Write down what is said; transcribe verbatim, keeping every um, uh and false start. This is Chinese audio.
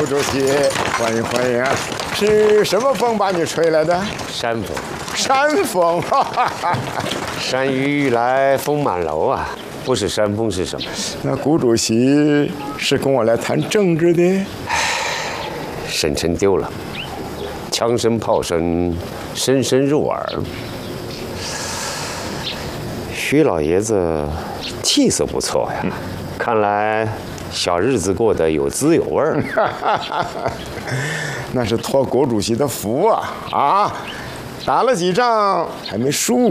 胡主席，欢迎欢迎啊！是什么风把你吹来的？ 山风， 山风，哈哈哈！ 山雨欲来风满楼啊！不是山风是什么？ 那谷主席是跟我来谈政治的？ 沈晨丢了，枪声炮声深深入耳。徐老爷子气色不错呀，看来小日子过得有滋有味儿。 那是托国主席的福啊！啊，打了几仗还没输。